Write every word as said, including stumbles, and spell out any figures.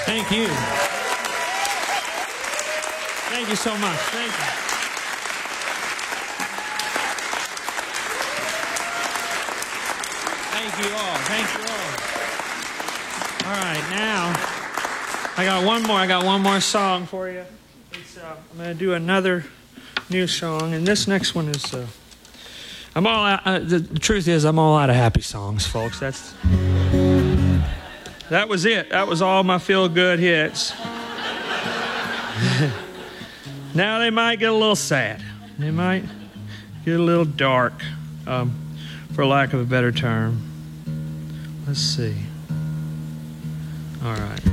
Thank you. Thank you so much. Thank you. Thank you all. Thank you all. All right, now I got one more. I got one more song for you. It's, uh, I'm going to do another new song, and this next one is. Uh, I'm all. Out, uh, the, the truth is, I'm all out of happy songs, folks. That's. That was it. That was all my feel-good hits. Now they might get a little sad. They might get a little dark, um, for lack of a better term. Let's see. All right.